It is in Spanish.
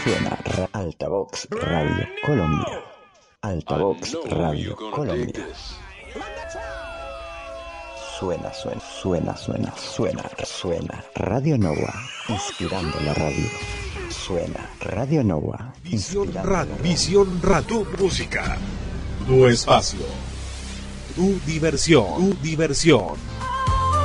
Suena Altavox Radio Colombia. Altavox Radio Colombia. Suena Radio Nova, inspirando la radio. Suena Radio Nova, Visión Radio, tu música, tu espacio, tu diversión.